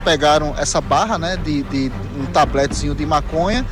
Pegaram essa barra, né, de um tabletezinho de maconha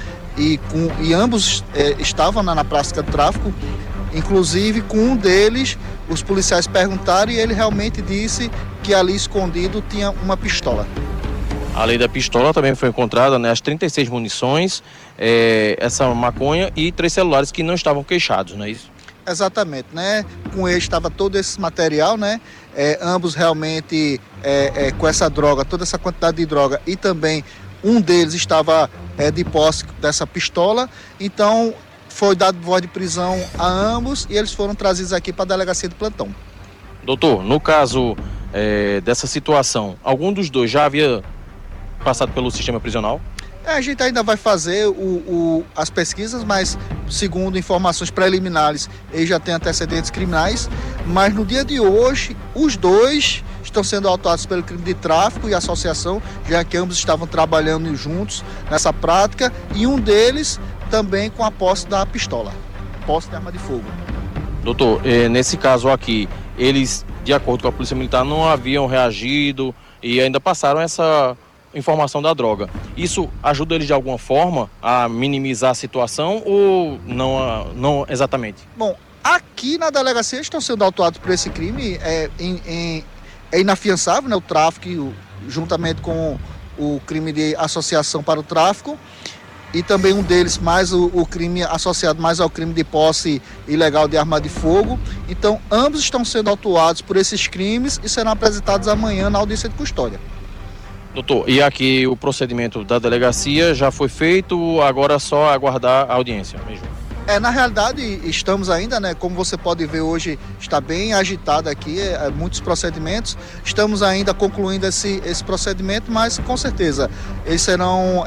e ambos estavam na prática do tráfico. Inclusive, com um deles, os policiais perguntaram e ele realmente disse que ali escondido tinha uma pistola. Além da pistola, também foi encontrada, né, as 36 munições, essa maconha e 3 celulares que não estavam queixados, não é isso? Exatamente, né? Com ele estava todo esse material, né? Ambos realmente com essa droga, toda essa quantidade de droga, e também um deles estava de posse dessa pistola. Então foi dado voz de prisão a ambos e eles foram trazidos aqui para a delegacia de plantão. Doutor, no caso dessa situação, algum dos dois já havia passado pelo sistema prisional? A gente ainda vai fazer as pesquisas, mas segundo informações preliminares, eles já têm antecedentes criminais. Mas no dia de hoje, os dois estão sendo autuados pelo crime de tráfico e associação, já que ambos estavam trabalhando juntos nessa prática, e um deles também com a posse da pistola, posse de arma de fogo. Doutor, nesse caso aqui, eles, de acordo com a Polícia Militar, não haviam reagido e ainda passaram essa informação da droga. Isso ajuda eles de alguma forma a minimizar a situação ou não exatamente? Bom, aqui na delegacia estão sendo autuados por esse crime. É inafiançável, né, o tráfico, juntamente com o crime de associação para o tráfico, e também um deles mais o crime associado mais ao crime de posse ilegal de arma de fogo. Então, ambos estão sendo autuados por esses crimes e serão apresentados amanhã na audiência de custódia. Doutor, e aqui o procedimento da delegacia já foi feito, agora é só aguardar a audiência mesmo? Na realidade, estamos ainda, né? Como você pode ver hoje, está bem agitado aqui, muitos procedimentos. Estamos ainda concluindo esse procedimento, mas com certeza eles serão,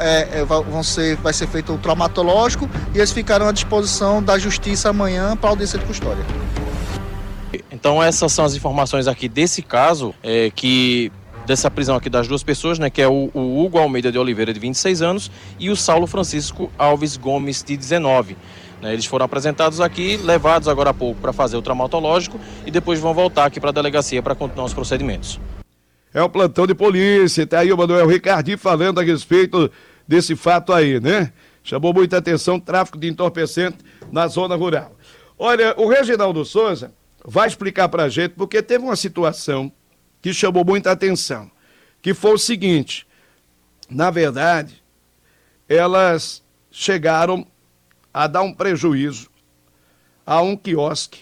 vai ser feito o traumatológico e eles ficarão à disposição da justiça amanhã para a audiência de custódia. Então essas são as informações aqui desse caso, dessa prisão aqui das duas pessoas, né, que é o Hugo Almeida de Oliveira, de 26 anos, e o Saulo Francisco Alves Gomes, de 19. Eles foram apresentados aqui, levados agora há pouco para fazer o traumatológico e depois vão voltar aqui para a delegacia para continuar os procedimentos. É o plantão de polícia, tá aí o Manuel Ricardinho falando a respeito desse fato aí, né? Chamou muita atenção, tráfico de entorpecente na zona rural. Olha, o Reginaldo Souza vai explicar pra gente, porque teve uma situação que chamou muita atenção, que foi o seguinte: na verdade, elas chegaram a dar um prejuízo a um quiosque.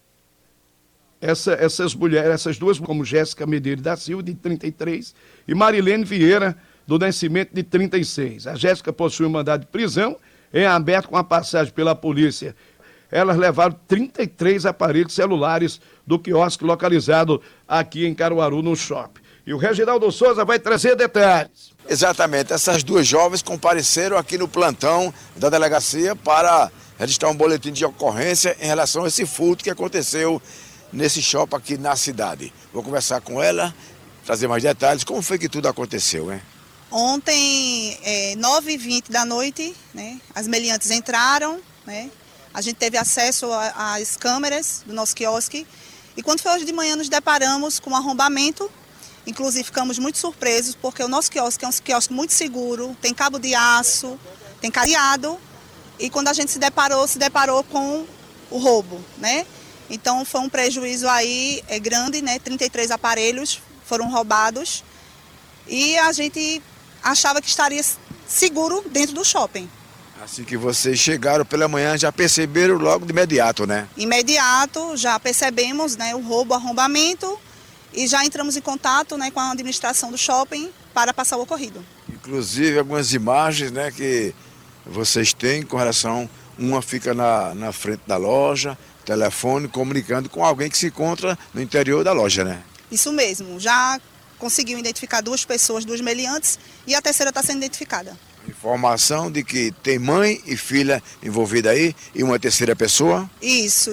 Essas mulheres, essas duas, como Jéssica Medeiros da Silva, de 33, e Marilene Vieira do Nascimento, de 36. A Jéssica possui um mandado de prisão em aberto com a passagem pela polícia. Elas levaram 33 aparelhos celulares do quiosque localizado aqui em Caruaru, no shopping. E o Reginaldo Souza vai trazer detalhes. Exatamente, essas duas jovens compareceram aqui no plantão da delegacia para registrar um boletim de ocorrência em relação a esse furto que aconteceu nesse shopping aqui na cidade. Vou conversar com ela, trazer mais detalhes. Como foi que tudo aconteceu, hein? Ontem, 9h20 da noite, né, as meliantes entraram, né, a gente teve acesso às câmeras do nosso quiosque e quando foi hoje de manhã nos deparamos com um arrombamento. Inclusive ficamos muito surpresos porque o nosso quiosque é um quiosque muito seguro, tem cabo de aço, tem cadeado, e quando a gente se deparou com o roubo, né? Então foi um prejuízo aí grande, né? 33 aparelhos foram roubados e a gente achava que estaria seguro dentro do shopping. Assim que vocês chegaram pela manhã, já perceberam logo de imediato, né? Imediato, já percebemos, né, o roubo, o arrombamento, e já entramos em contato, né, com a administração do shopping para passar o ocorrido. Inclusive algumas imagens, né, que vocês têm com relação, uma fica na frente da loja, telefone, comunicando com alguém que se encontra no interior da loja, né? Isso mesmo, já conseguiu identificar duas pessoas, duas meliantes, e a terceira está sendo identificada. Informação de que tem mãe e filha envolvida aí e uma terceira pessoa? Isso.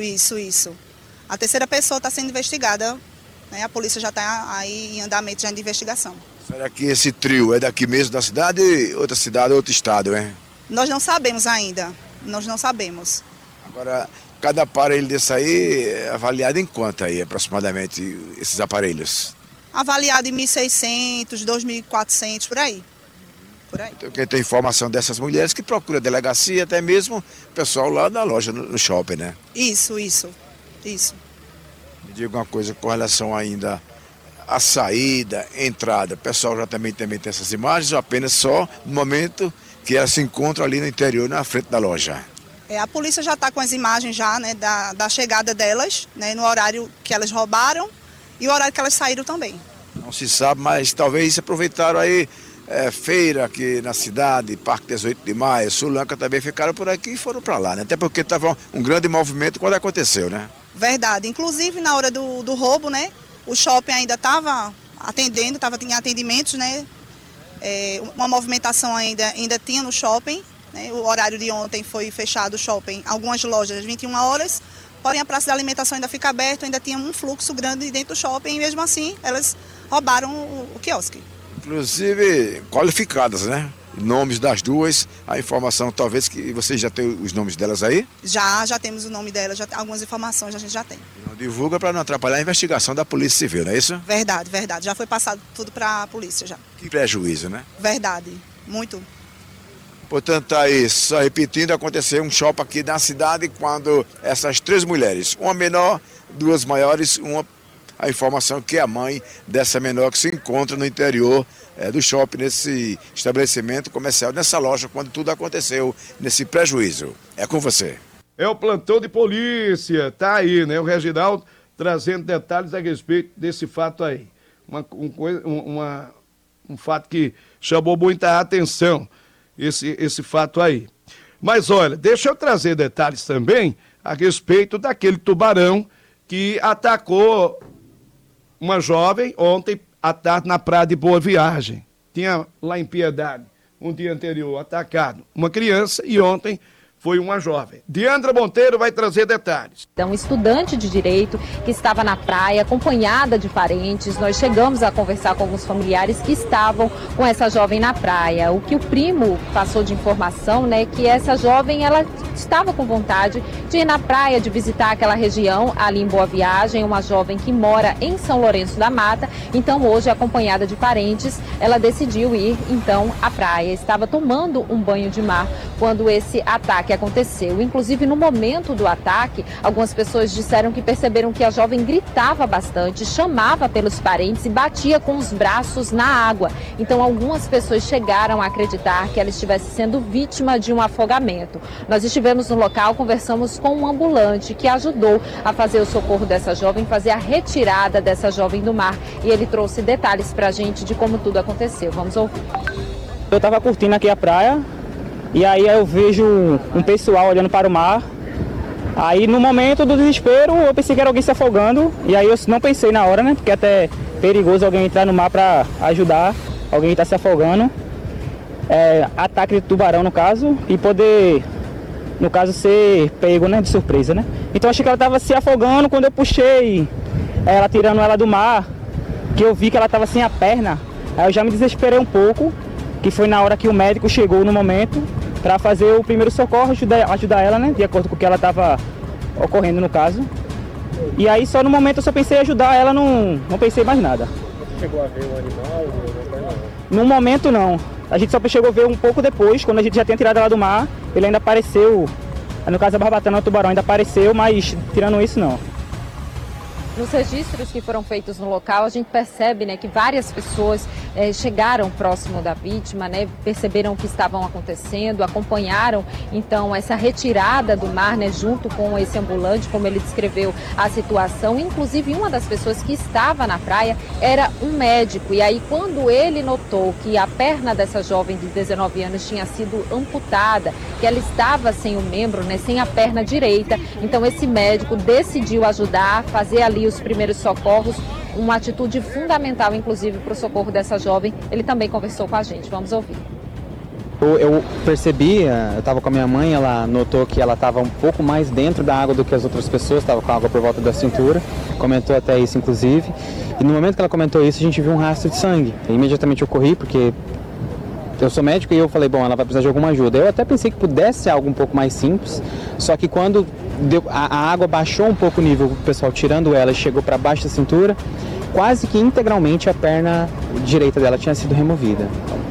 A terceira pessoa está sendo investigada, né? A polícia já está aí em andamento já de investigação. Será que esse trio é daqui mesmo da cidade, outra cidade, outro estado, hein? Nós não sabemos ainda, nós não sabemos. Agora, cada aparelho desse aí é avaliado em quanto aí, aproximadamente, esses aparelhos? avaliado em 1.600, 2.400, por aí. Por aí. Então, quem tem informação dessas mulheres que procura a delegacia, até mesmo o pessoal lá da loja, no shopping, né? Isso. Me diga uma coisa com relação ainda à saída, entrada. O pessoal já também tem essas imagens ou apenas só no momento que elas se encontram ali no interior, na frente da loja? A polícia já está com as imagens já, né, da chegada delas, né, no horário que elas roubaram e o horário que elas saíram também. Não se sabe, mas talvez se aproveitaram aí feira aqui na cidade, Parque 18 de Maio, Sulanca também ficaram por aqui e foram para lá, né? Até porque estava um grande movimento quando aconteceu, né? Verdade. Inclusive, na hora do roubo, né, o shopping ainda estava atendendo, estava em atendimentos, né? Uma movimentação ainda tinha no shopping, né? O horário de ontem foi fechado o shopping, algumas lojas às 21 horas, porém a praça de alimentação ainda fica aberta, ainda tinha um fluxo grande dentro do shopping e mesmo assim elas roubaram o quiosque. Inclusive qualificadas, né? Nomes das duas, a informação talvez que vocês já têm os nomes delas aí? Já temos o nome delas, algumas informações a gente já tem. Não divulga para não atrapalhar a investigação da Polícia Civil, não é isso? Verdade. Já foi passado tudo para a polícia já. Que prejuízo, né? Verdade, muito. Portanto, tá aí, só repetindo, aconteceu um shopping aqui na cidade quando essas 3 mulheres, uma menor, 2 maiores, a informação que é a mãe dessa menor que se encontra no interior do shopping, nesse estabelecimento comercial, nessa loja, quando tudo aconteceu, nesse prejuízo. É com você. É o plantão de polícia, tá aí, né? O Reginaldo trazendo detalhes a respeito desse fato aí. Um fato que chamou muita atenção, esse fato aí. Mas olha, deixa eu trazer detalhes também a respeito daquele tubarão que atacou uma jovem ontem à tarde na praia de Boa Viagem. Tinha lá em Piedade, um dia anterior, atacado uma criança e ontem foi uma jovem. Diandra Monteiro vai trazer detalhes. Um estudante de direito que estava na praia, acompanhada de parentes. Nós chegamos a conversar com alguns familiares que estavam com essa jovem na praia. O que o primo passou de informação, né, que essa jovem, ela estava com vontade de ir na praia, de visitar aquela região ali em Boa Viagem, uma jovem que mora em São Lourenço da Mata. Então, hoje, acompanhada de parentes, ela decidiu ir, então, à praia. Estava tomando um banho de mar quando esse ataque aconteceu. Inclusive, no momento do ataque, algumas pessoas disseram que perceberam que a jovem gritava bastante, chamava pelos parentes e batia com os braços na água. Então, algumas pessoas chegaram a acreditar que ela estivesse sendo vítima de um afogamento. Nós estivemos no local, conversamos com um ambulante que ajudou a fazer o socorro dessa jovem, fazer a retirada dessa jovem do mar. E ele trouxe detalhes pra gente de como tudo aconteceu. Vamos ouvir. Eu estava curtindo aqui a praia. E aí eu vejo um pessoal olhando para o mar. Aí no momento do desespero eu pensei que era alguém se afogando. E aí eu não pensei na hora, né? Porque é até perigoso alguém entrar no mar para ajudar alguém que está se afogando. Ataque de tubarão no caso. E poder, no caso, ser pego, né? De surpresa, né? Então eu achei que ela estava se afogando. Quando eu puxei ela, tirando ela do mar, que eu vi que ela estava sem a perna. Aí eu já me desesperei um pouco. Que foi na hora que o médico chegou no momento para fazer o primeiro socorro, ajudar ela, né? De acordo com o que ela estava ocorrendo no caso. E aí só no momento eu só pensei em ajudar ela, não pensei mais nada. Você chegou a ver o animal? No momento não. A gente só chegou a ver um pouco depois, quando a gente já tinha tirado ela do mar, ele ainda apareceu, no caso a barbatana, o tubarão ainda apareceu, mas tirando isso não. Nos registros que foram feitos no local, a gente percebe, né, que várias pessoas chegaram próximo da vítima, né, perceberam o que estavam acontecendo, acompanharam então essa retirada do mar, né, junto com esse ambulante, como ele descreveu a situação. Inclusive, uma das pessoas que estava na praia era um médico. E aí, quando ele notou que a perna dessa jovem de 19 anos tinha sido amputada, que ela estava sem o membro, né, sem a perna direita, então esse médico decidiu ajudar, fazer ali os primeiros socorros, uma atitude fundamental, inclusive, para o socorro dessa jovem. Ele também conversou com a gente. Vamos ouvir. Eu percebi, eu estava com a minha mãe, ela notou que ela estava um pouco mais dentro da água do que as outras pessoas, estava com a água por volta da cintura, comentou até isso, inclusive. E no momento que ela comentou isso, a gente viu um rastro de sangue. E imediatamente eu corri, porque eu sou médico e eu falei, bom, ela vai precisar de alguma ajuda. Eu até pensei que pudesse ser algo um pouco mais simples, só que quando a água baixou um pouco o nível, o pessoal tirando ela, chegou para baixo da cintura, quase que integralmente a perna direita dela tinha sido removida.